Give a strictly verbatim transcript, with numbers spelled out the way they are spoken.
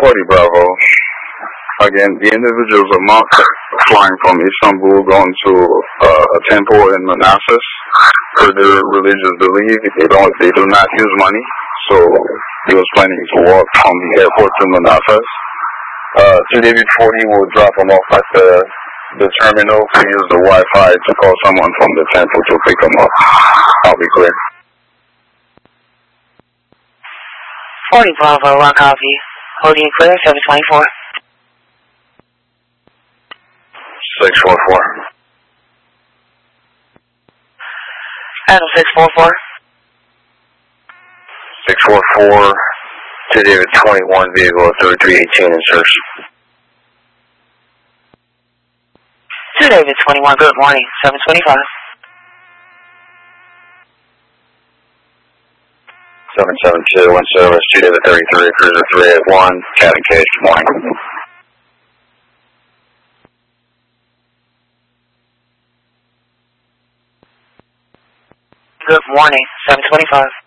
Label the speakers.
Speaker 1: forty Bravo. Again, the individuals are marked flying from Istanbul going to uh, a temple in Manassas. For their religious belief, they don't, they do not use money. So he was planning to walk from the airport to Manassas. Uh, two David forty will drop him off at the the terminal to use the Wi-Fi to call someone from the temple to pick him up. I'll be clear.
Speaker 2: forty Bravo, one copy. Holding clear, seven twenty-four.
Speaker 1: six four four.
Speaker 2: Adam six four four.
Speaker 1: six four four. two David twenty-one, vehicle thirty-three eighteen in search.
Speaker 2: two David twenty-one, good morning, seven twenty-five.
Speaker 1: seven seven two, one service, two David thirty-three, cruiser three eight one, cat and cage, morning.
Speaker 2: Good morning, seven twenty-five.